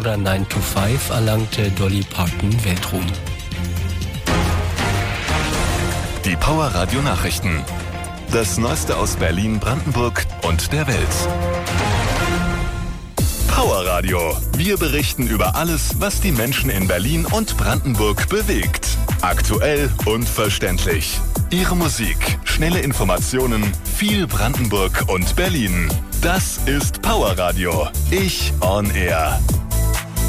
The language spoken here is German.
oder 9 to 5 erlangte Dolly Parton Weltruhm. Die Power Radio Nachrichten. Das Neueste aus Berlin, Brandenburg und der Welt. Power Radio. Wir berichten über alles, was die Menschen in Berlin und Brandenburg bewegt. Aktuell und verständlich. Ihre Musik, schnelle Informationen, viel Brandenburg und Berlin. Das ist Power Radio. Ich on Air.